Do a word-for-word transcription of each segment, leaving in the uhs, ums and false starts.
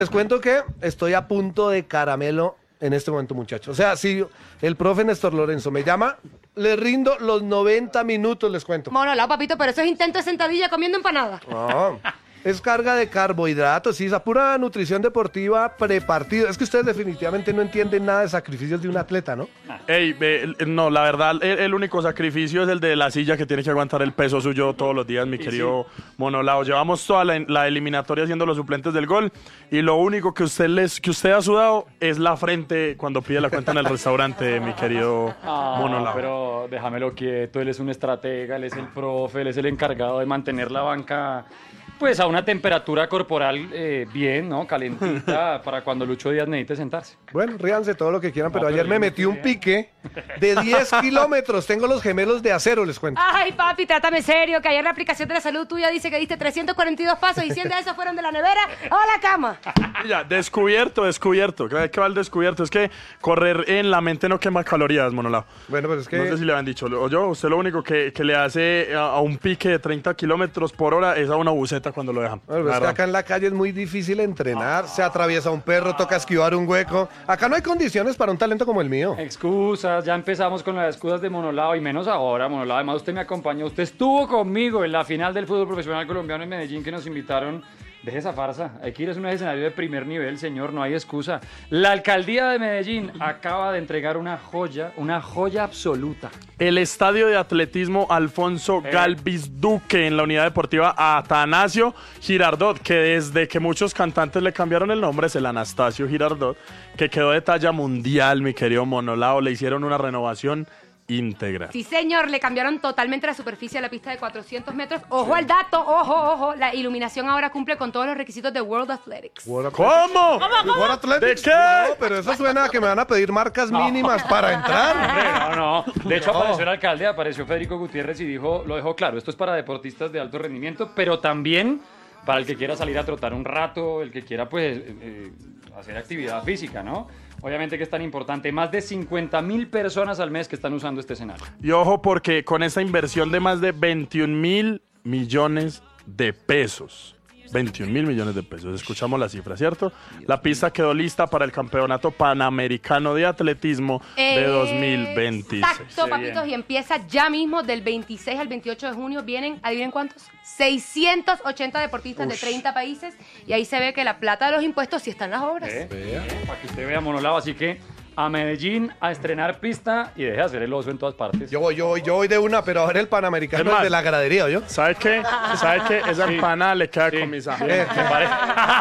Les cuento que estoy a punto de caramelo en este momento, muchachos. O sea, si el profe Néstor Lorenzo me llama, le rindo los noventa minutos, les cuento. Monolao, papito, pero eso es intento de sentadilla comiendo empanada. No, es carga de carbohidratos, sí, esa pura nutrición deportiva prepartido. Es que ustedes definitivamente no entienden nada de sacrificios de un atleta, ¿no? Ey, ve, no, la verdad, el, el único sacrificio es el de la silla que tiene que aguantar el peso suyo todos los días, mi querido sí. Monolao. Llevamos toda la, la eliminatoria haciendo los suplentes del gol y lo único que usted, les, que usted ha sudado es la frente cuando pide la cuenta en el restaurante, mi querido ah, Monolao. Pero déjamelo quieto, él es un estratega, él es el profe, él es el encargado de mantener la banca pues a una temperatura corporal eh, bien, ¿no? Calentita para cuando Lucho Díaz necesite sentarse. Bueno, ríanse todo lo que quieran, pero no, ayer pero me metí un pique de diez kilómetros. Tengo los gemelos de acero, les cuento. Ay, papi, trátame serio, que ayer la aplicación de la salud tuya dice que diste trescientos cuarenta y dos pasos y cien de esos fueron de la nevera a la cama. Ya, descubierto, descubierto. ¿Qué va el descubierto? Es que correr en la mente no quema calorías, Monolao. Bueno, pero es que... No sé si le habían dicho. O yo, usted lo único que, que le hace a, a un pique de treinta kilómetros por hora es a una buceta cuando lo dejan. Bueno, es que acá en la calle es muy difícil entrenar. Se atraviesa un perro, toca esquivar un hueco. Acá no hay condiciones para un talento como el mío. Excusas, ya empezamos con las excusas de Monolao y menos ahora, Monolao. Además, usted me acompañó, usted estuvo conmigo en la final del fútbol profesional colombiano en Medellín que nos invitaron. Deje esa farsa, hay que ir, es un escenario de primer nivel, señor, no hay excusa. La alcaldía de Medellín acaba de entregar una joya, una joya absoluta. El estadio de atletismo Alfonso eh. Galvis Duque en la unidad deportiva Atanasio Girardot, que desde que muchos cantantes le cambiaron el nombre es el Anastasio Girardot, que quedó de talla mundial, mi querido Monolao, le hicieron una renovación íntegra. Sí, señor, le cambiaron totalmente la superficie a la pista de cuatrocientos metros. Ojo al dato, ojo, ojo, la iluminación ahora cumple con todos los requisitos de World Athletics. World Athletics. ¿Cómo? ¿Cómo, cómo? ¿World Athletics? ¿De qué? No, pero eso suena a que me van a pedir marcas mínimas no. para entrar. No, no, de hecho no. apareció el alcalde, apareció Federico Gutiérrez y dijo, lo dejó claro, esto es para deportistas de alto rendimiento, pero también para el que quiera salir a trotar un rato, el que quiera pues eh, hacer actividad física, ¿no? Obviamente que es tan importante, más de cincuenta mil personas al mes que están usando este escenario. Y ojo porque con esa inversión de más de veintiún mil millones de pesos, veintiún mil millones de pesos, escuchamos la cifra, ¿cierto? La pista quedó lista para el Campeonato Panamericano de Atletismo de eh, dos mil veintiséis. Exacto, papitos, y empieza ya mismo del veintiséis al veintiocho de junio. Vienen, adivinen cuántos, seiscientos ochenta deportistas Ush. de treinta países, y ahí se ve que la plata de los impuestos sí está en las obras. Eh, eh, para que usted vea, Monolao, así que a Medellín a estrenar pista y deje de hacer el oso en todas partes. Yo voy, yo voy, yo voy de una, pero a ver el Panamericano es más, de la gradería, ¿yo? ¿Sabe qué? ¿Sabe qué? Esa sí. empanada le queda sí. con mis ajos. Eh, me parece.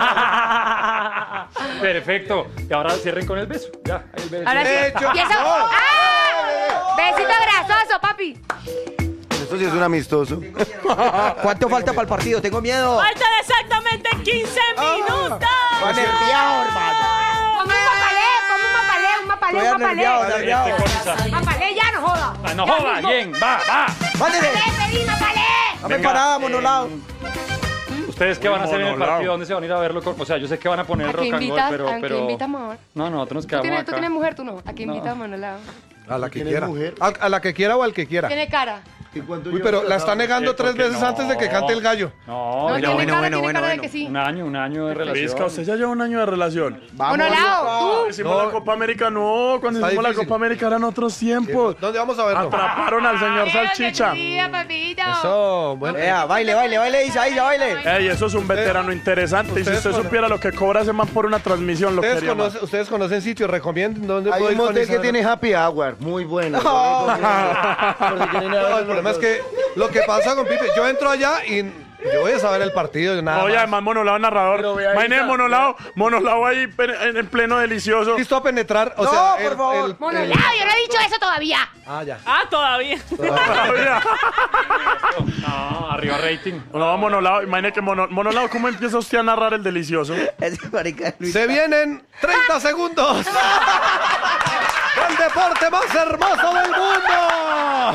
Perfecto. Y ahora cierren con el beso. Ya, el beso. Ahora sí. Hecho. ¿Y eso? ¡Ah! Besito grasoso, papi. Esto sí es un amistoso. ¿Cuánto falta para el partido? Tengo miedo. Faltan exactamente quince minutos. Va nerviado, hermano. Como un mapalé, como un mapalé, un mapalé, un mapalé. Mapalé, ya no joda. Ah, no joda, bien, va, va. Mándeme. Mapalé, pedí mapalé. Dame parada, Monolao. ¿Ustedes qué van a hacer en el partido? ¿Dónde se van a ir a verlo? O sea, yo sé que van a poner el rock and roll, pero... ¿A qué invitamos ahora? No, nosotros nos ¿Tú quedamos tienes, acá. ¿Tú tienes mujer, tú no? ¿A qué invitamos, Monolao? A la que quiera. A, a la que quiera o al que quiera. Tiene cara. Uy, pero la está negando tres veces no. antes de que cante el gallo. No, no, no tiene bueno, cara, bueno, tiene bueno, cara bueno. de que sí. Un año, un año de relación. Vizca, usted ya lleva un año de relación. Vamos. Monolao, tú. Hicimos No. la Copa América, no. Cuando Está hicimos difícil. la Copa América eran otros tiempos. ¿Dónde vamos a verlo? Atraparon al señor Salchicha. Día, papito. Eso, bueno. Vea, baile, baile, baile, Isa, Isa, baile. Ey, eso es un veterano interesante. Y si ustedes usted cono- supiera lo que cobra ese man por una transmisión, lo Ustedes, quería más. conoce- ustedes conocen sitios, recomienden dónde Hay puedo un ir con motel que Isabel? tiene happy hour, muy bueno. No, el problema es que lo que pasa con Pipe, yo entro allá y yo voy a saber el partido y nada Oye, más. además Monolao narrador. vea, Imagínate Isa, Monolao, Monolao ahí en, en pleno delicioso. Listo a penetrar, o No, sea, por favor. Monolao, yo no he dicho eso todavía. Ah, ya. Ah, todavía. Todavía. No, arriba rating. No, Monolao, imagínate que Mono- Monolao, ¿cómo empieza usted a narrar el delicioso? Ese marica Luis. Se vienen treinta segundos. El deporte más hermoso del mundo.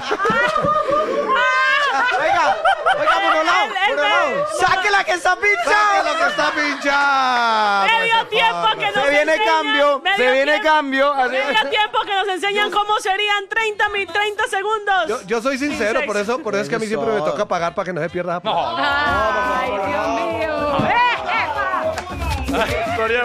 Oiga, oiga, Monolao, El- el- Monolao. ¡Sáquela que está ¡Saque pinchada! lo que está pinchado! Medio tiempo que nos Se viene enseñan- cambio, medio se viene tiempo- cambio. Así- Medio tiempo que nos enseñan cómo serían treinta, mi- treinta segundos. Yo, yo soy sincero, por eso, por eso es que a mí siempre me toca pagar para que no se pierda. No, Ay, Dios mío. ¡Eh, epa!